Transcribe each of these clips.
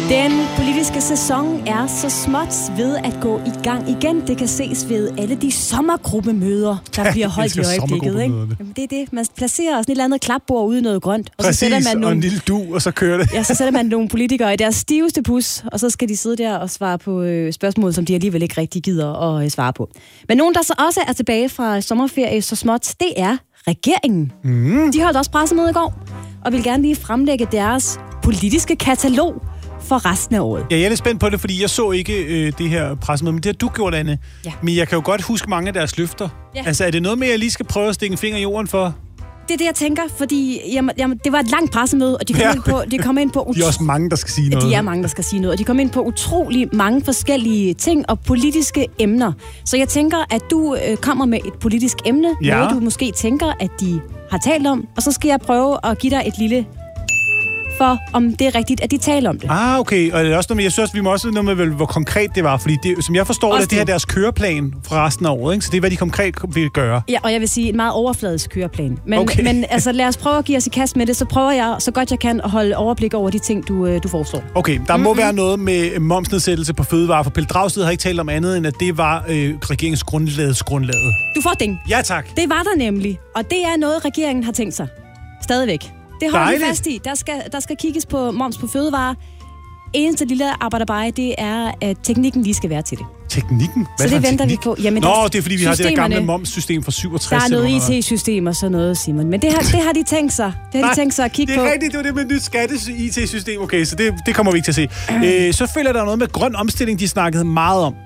Den politiske sæson er så småt ved at gå i gang igen. Det kan ses ved alle de sommergruppemøder, der bliver holdt i øjeblikket. Ikke? Jamen, det er det. Man placerer sådan et eller andet klapbord ude i noget grønt. Og præcis, så sætter man nogle, og en lille du, og så kører det. Ja, så sætter man nogle politikere i deres stiveste pus, og så skal de sidde der og svare på spørgsmål, som de alligevel ikke rigtig gider at svare på. Men nogen, der så også er tilbage fra sommerferie så småt, det er regeringen. De holdt også pressemøde i går, og vil gerne lige fremlægge deres politiske katalog for resten af året. Ja, jeg er lidt spændt på det, fordi jeg så ikke det her pressemøde, men det har du gjort, Anne. Ja. Men jeg kan jo godt huske mange af deres løfter. Ja. Altså, er det noget med, at jeg lige skal prøve at stikke en finger i jorden for? Det er det, jeg tænker, fordi det var et langt pressemøde, og de kom ind på de er også mange, der skal sige noget. De er mange, der skal sige noget, og de kom ind på utrolig mange forskellige ting og politiske emner. Så jeg tænker, at du kommer med et politisk emne, noget du måske tænker, at de har talt om, og så skal jeg prøve at give dig et lille for, om det er rigtigt, at de taler om det. Okay. Og det er også noget med, jeg synes også, vi må også noget med, hvor konkret det var, fordi det, som jeg forstår det her deres køreplan for resten af året, ikke? Så det er, hvad de konkret vil gøre. Ja, og jeg vil sige en meget overfladisk køreplan. Men altså, lad os prøve at give os i kast med det, så prøver jeg så godt jeg kan at holde overblik over de ting, du foreslår. Okay, der må være noget med momsnedsættelse på fødevarer, for Pelle Dragsted har ikke talt om andet, end at det var regeringsgrundlaget. Du får ding. Ja, tak. Det var der nemlig, og det er noget, regeringen har tænkt sig. Stadigvæk. Det holder vi fast i. Der skal kigges på moms på fødevarer. Eneste lille arbejderbej, det er, at teknikken lige skal være til det. Teknikken? Hvad så det venter vi på. Jamen, det er fordi, vi har det der gamle momssystem fra 67. Der er noget IT-system og sådan noget, Simon. Men det har de tænkt sig. Det har de tænkt sig at kigge på. Det er rigtigt, det var det med et nyt skatte-IT-system. Okay, så det kommer vi ikke til at se. Så følger der noget med grøn omstilling, de snakkede meget om.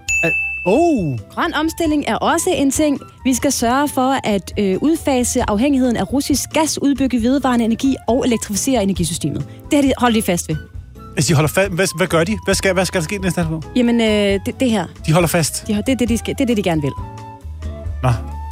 Grøn omstilling er også en ting. Vi skal sørge for at udfase afhængigheden af russisk gas, udbygge vedvarende energi og elektrificere energisystemet. Det har de holdt fast ved. Altså, de holder fast. Hvad gør de? Hvad skal der ske næste år? Jamen, det her. De holder fast? Det er det, de gerne vil. Nå.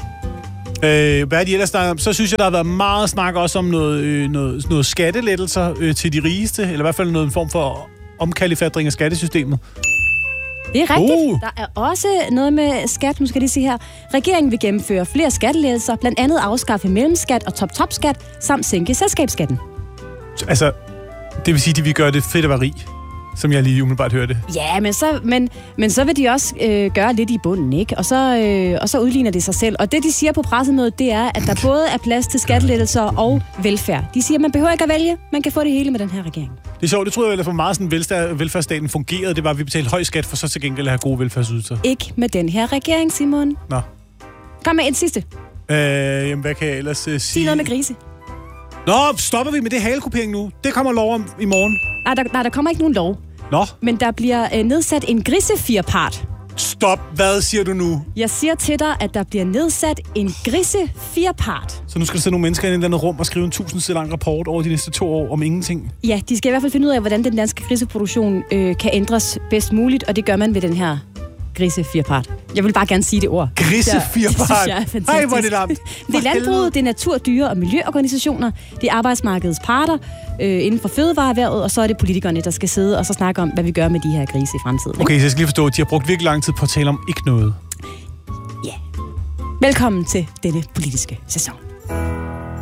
Hvad er de ellers snakker om? Så synes jeg, der har været meget snak også om noget skattelettelser til de rigeste, eller i hvert fald noget form for omkalifering af skattesystemet. Det er rigtigt. Der er også noget med skat, nu skal jeg lige se her. Regeringen vil gennemføre flere skattelettelser, blandt andet afskaffe mellemskat og top-top-skat, samt sænke selskabsskatten. Altså, det vil sige, at de vil gøre det fedt at være rig, som jeg lige umiddelbart hørte. Ja, men så vil de også gøre lidt i bunden, ikke? Og så udligner det sig selv. Og det, de siger på pressemødet, det er, at der både er plads til skattelettelser og velfærd. De siger, at man behøver ikke at vælge. Man kan få det hele med den her regering. Det er sjovt. Det tror jeg, at for meget sådan velfærdsstaten fungerede. Det var, at vi betalte høj skat for så til gengæld at have gode velfærdsydelser. Ikke med den her regering, Simon. Nå. Kom med et sidste. Jamen, hvad kan jeg ellers sige? Sig noget med grise. Nå, stopper vi med det halekupering nu? Det kommer lov om i morgen. Nej, der kommer ikke nogen lov. Nå. Men der bliver nedsat en grisefirpart. Stop. Hvad siger du nu? Jeg siger til dig, at der bliver nedsat en grisefirpart. Så nu skal der sidde nogle mennesker i et eller andet rum og skrive en 1000 sider lang rapport over de næste 2 år om ingenting? Ja, de skal i hvert fald finde ud af, hvordan den danske griseproduktion kan ændres bedst muligt, og det gør man ved den her grisefirpart. Jeg vil bare gerne sige det ord. Grisefirpart? Det synes jeg er fantastisk. Ej, hvor er det lamt. Det er landbruget, det er natur-, dyre- og miljøorganisationer, det er arbejdsmarkedets parter inden for fødevareerhvervet, og så er det politikerne, der skal sidde og så snakke om, hvad vi gør med de her grise i fremtiden. Okay, så jeg skal lige forstå, at de har brugt virkelig lang tid på at tale om ikke noget. Ja. Velkommen til denne politiske sæson.